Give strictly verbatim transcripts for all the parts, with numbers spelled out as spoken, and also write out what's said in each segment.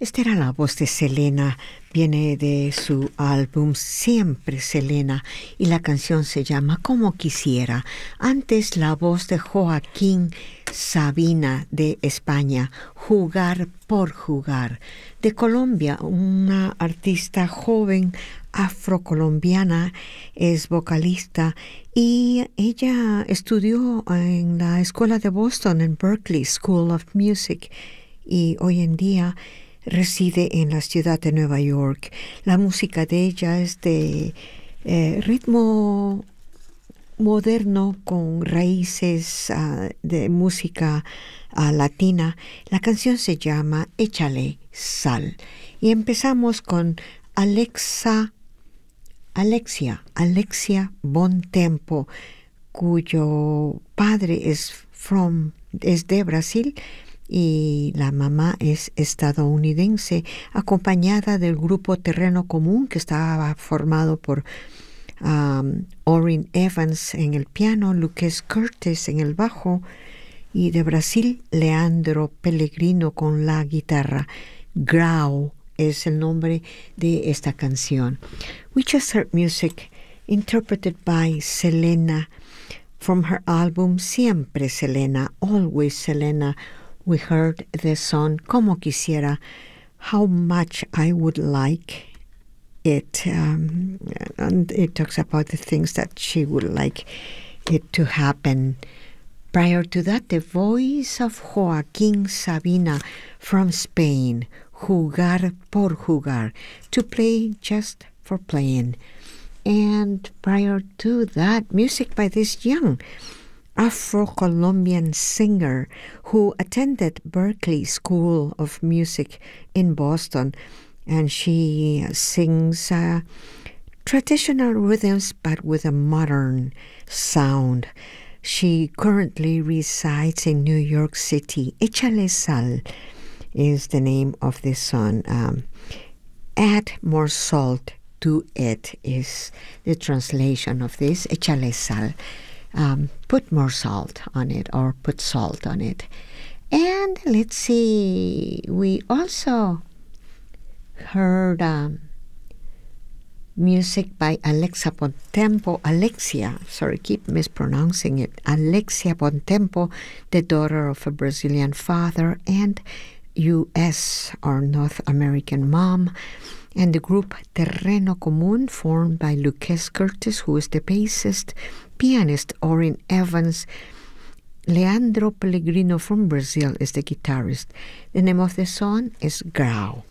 Esta era la voz de Selena, viene de su álbum Siempre Selena y la canción se llama Como Quisiera. Antes la voz de Joaquín Sabina de España, Jugar por Jugar. De Colombia, una artista joven afrocolombiana, es vocalista y ella estudió en la escuela de Boston, en Berklee School of Music, y hoy en día reside en la ciudad de Nueva York. La música de ella es de eh, ritmo moderno con raíces uh, de música uh, latina. La canción se llama Échale Sal. Y empezamos con Alexa, Alexia, Alexia Bontempo, cuyo padre es, from, es de Brasil y la mamá es estadounidense, acompañada del grupo Terreno Común, que estaba formado por um, Orrin Evans en el piano, Lucas Curtis en el bajo, y de Brasil, Leandro Pellegrino con la guitarra. Grau es el nombre de esta canción. We just heard music interpreted by Selena from her album Siempre Selena, Always Selena. We heard the song Como Quisiera, How Much I Would Like It. Um, and it talks about the things that she would like it to happen. Prior to that, the voice of Joaquín Sabina from Spain, Jugar por Jugar, to play just for playing. And prior to that, music by this young Afro-Colombian singer who attended Berklee School of Music in Boston, and she sings uh, traditional rhythms but with a modern sound. She currently resides in New York City. Échale Sal is the name of this song. Um, Add more salt to it is the translation of this. Échale Sal. Um, put more salt on it, or put salt on it. And let's see, we also heard um, music by Alexa Bontempo, Alexia, sorry, keep mispronouncing it, Alexia Bontempo, the daughter of a Brazilian father and U S or North American mom, and the group Terreno Común, formed by Lucas Curtis, who is the bassist, pianist Orrin Evans, Leandro Pellegrino from Brazil is the guitarist. The name of the song is Grau.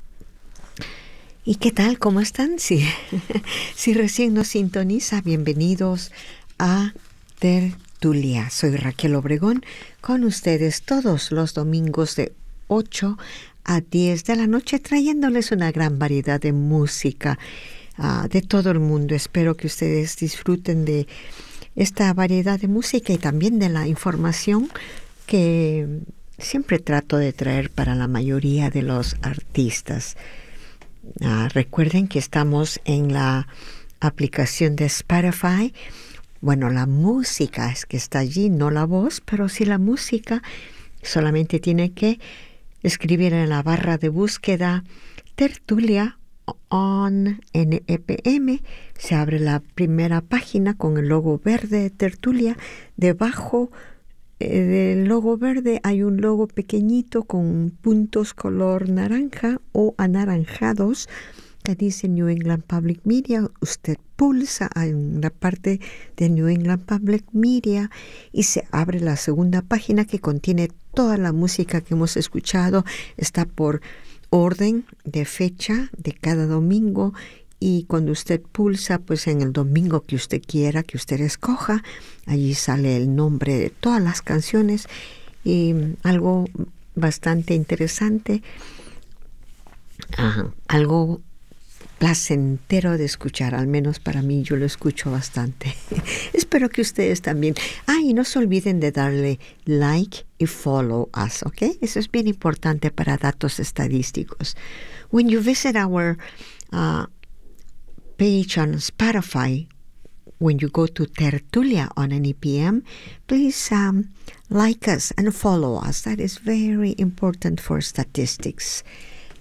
¿Y qué tal? ¿Cómo están? Si, si recién nos sintoniza, bienvenidos a Tertulia. Soy Raquel Obregón, con ustedes todos los domingos de ocho a diez de la noche, trayéndoles una gran variedad de música uh, de todo el mundo. Espero que ustedes disfruten de esta variedad de música y también de la información que siempre trato de traer para la mayoría de los artistas. Uh, recuerden que estamos en la aplicación de Spotify. Bueno, la música es que está allí, no la voz, pero sí la música. Solamente tiene que escribir en la barra de búsqueda Tertulia on N E P M. Se abre la primera página con el logo verde de Tertulia. Debajo eh, del logo verde hay un logo pequeñito con puntos color naranja o anaranjados que dice New England Public Media. Usted pulsa en la parte de New England Public Media y se abre la segunda página que contiene toda la música que hemos escuchado. Está por orden de fecha de cada domingo, y cuando usted pulsa, pues en el domingo que usted quiera, que usted escoja, allí sale el nombre de todas las canciones. Y algo bastante interesante, uh, algo placentero de escuchar, al menos para mí, yo lo escucho bastante. Espero que ustedes también. Ah, y no se olviden de darle like y follow us, ¿ok? Eso es bien importante para datos estadísticos. When you visit our uh, page on Spotify, when you go to Tertulia on N E P M, please um, like us and follow us. That is very important for statistics.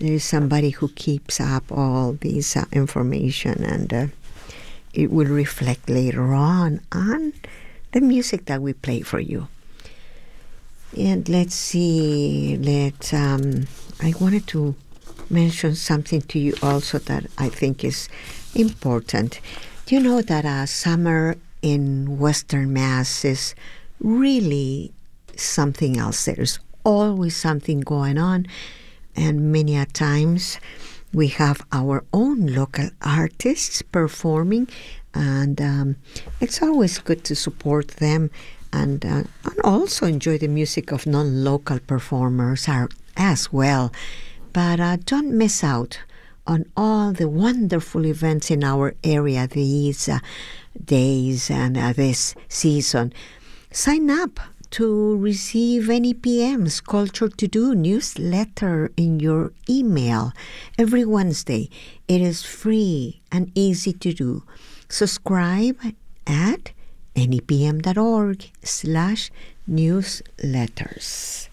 there is somebody who keeps up all this uh, information, and uh, it will reflect later on on the music that we play for you. And let's see, let um, I wanted to mention something to you also that I think is important. Do you know that uh, summer in Western Mass is really something else? There's always something going on, and many a times we have our own local artists performing, and um, it's always good to support them and, uh, and also enjoy the music of non-local performers are, as well. But uh, don't miss out on all the wonderful events in our area these uh, days and uh, this season. Sign up to receive N E P M's Culture to Do newsletter in your email every Wednesday. It is free and easy to do. Subscribe at nepm.org slash newsletters.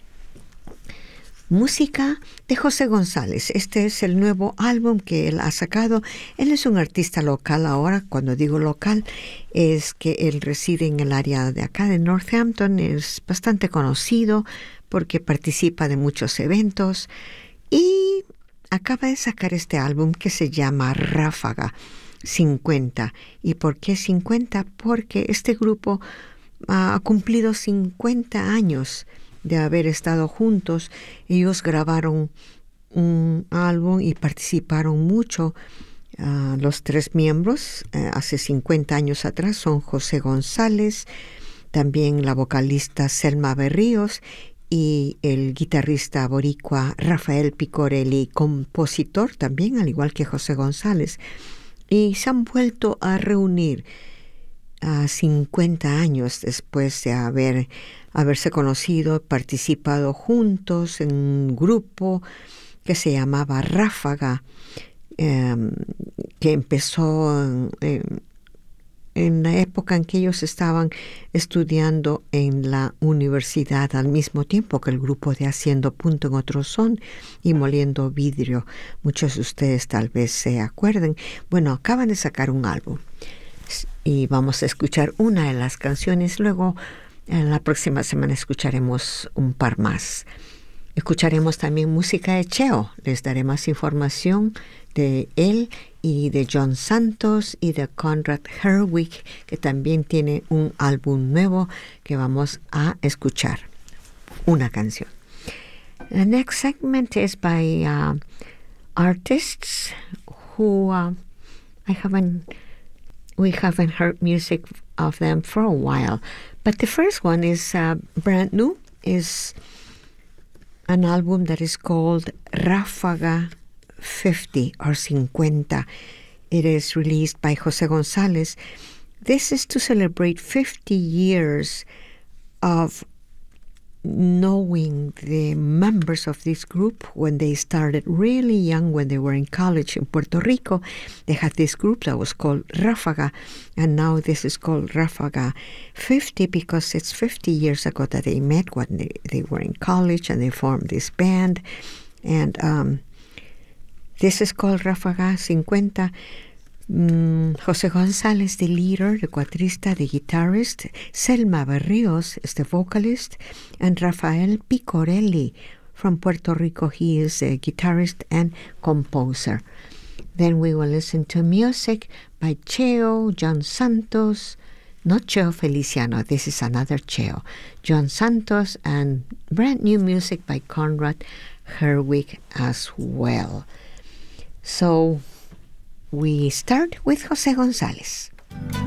Música de José González. Este es el nuevo álbum que él ha sacado. Él es un artista local ahora. Cuando digo local, es que él reside en el área de acá de Northampton. Es bastante conocido porque participa de muchos eventos. Y acaba de sacar este álbum que se llama Ráfaga cincuenta. ¿Y por qué cincuenta? Porque este grupo ha cumplido cincuenta años de haber estado juntos. Ellos grabaron un álbum y participaron mucho. Uh, los tres miembros, uh, hace cincuenta años atrás, son José González, también la vocalista Selma Berríos y el guitarrista boricua Rafael Picorelli, compositor también, al igual que José González. Y se han vuelto a reunir a cincuenta años después de haber, haberse conocido, participado juntos en un grupo que se llamaba Ráfaga, eh, que empezó en, en, en la época en que ellos estaban estudiando en la universidad al mismo tiempo que el grupo de Haciendo Punto en Otro Son y Moliendo Vidrio. Muchos de ustedes tal vez se acuerden. Bueno, acaban de sacar un álbum y vamos a escuchar una de las canciones. Luego, en la próxima semana escucharemos un par más. Escucharemos también música de Cheo. Les daré más información de él y de John Santos y de Conrad Herwig, que también tiene un álbum nuevo que vamos a escuchar. Una canción. The next segment is by uh, artists who uh, I haven't we haven't heard music of them for a while. But the first one is uh, brand new. Is an album that is called Ráfaga fifty or cincuenta. It is released by José González. This is to celebrate fifty years of knowing the members of this group when they started really young, when they were in college in Puerto Rico. They had this group that was called Ráfaga, and now this is called Ráfaga fifty because it's fifty years ago that they met when they, they were in college and they formed this band. And um, this is called Ráfaga cincuenta. Mm, José González, the leader, the cuatrista, the guitarist. Selma Berríos is the vocalist. And Rafael Picorelli from Puerto Rico. He is a guitarist and composer. Then we will listen to music by Cheo, John Santos, not Cheo Feliciano, this is another Cheo, John Santos, and brand new music by Conrad Herwig as well. So we start with José González.